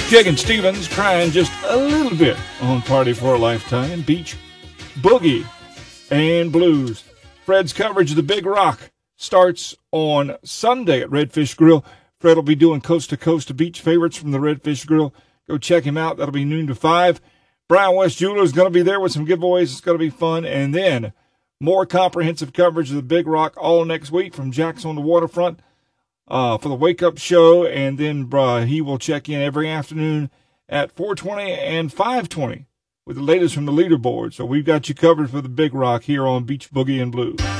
Jagan Stevens crying just a little bit on Party for a Lifetime, Beach Boogie and Blues. Fred's coverage of the Big Rock starts on Sunday at Redfish Grill. Fred will be doing coast-to-coast beach favorites from the Redfish Grill. Go check him out. That'll be noon to 5. Brian West Jeweler is going to be there with some giveaways. It's going to be fun. And then more comprehensive coverage of the Big Rock all next week from Jack's on the Waterfront for the Wake Up Show. And then he will check in every afternoon at 4:20 and 5:20 with the latest from the leaderboard. So we've got you covered for the Big Rock here on Beach Boogie and Blues.